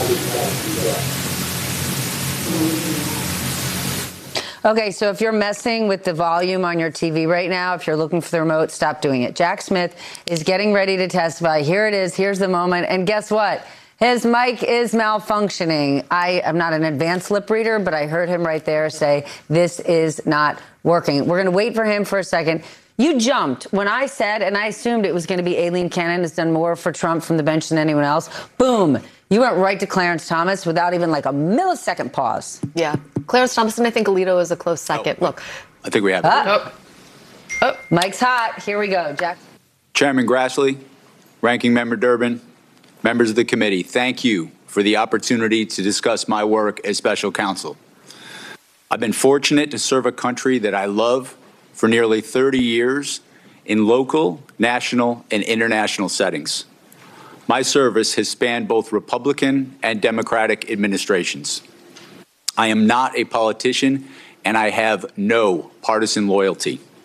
Okay, so if you're messing with the volume on your TV right now, if you're looking for the remote, stop doing it. Jack Smith is getting ready to testify. Here it is. Here's the moment. And guess what? His mic is malfunctioning. I am not an advanced lip reader, but I heard him right there say, this is not working. We're going to wait for him for a second. You jumped when I said, and I assumed it was going to be Aileen Cannon has done more for Trump from the bench than anyone else. Boom. You went right to Clarence Thomas without even like a millisecond pause. Yeah. Clarence Thomas, and I think Alito is a close second. Look. I think we have it. Mike's hot. Here we go, Jack. Chairman Grassley, Ranking Member Durbin, members of the committee, thank you for the opportunity to discuss my work as special counsel. I've been fortunate to serve a country that I love for nearly 30 years in local, national, and international settings. My service has spanned both Republican and Democratic administrations. I am not a politician, and I have no partisan loyalty.